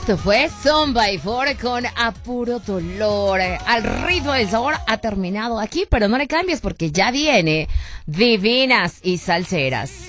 Esto fue Son by Four con A Puro Dolor. Al ritmo del sabor ha terminado aquí, pero no le cambies porque ya viene Divinas y Salseras.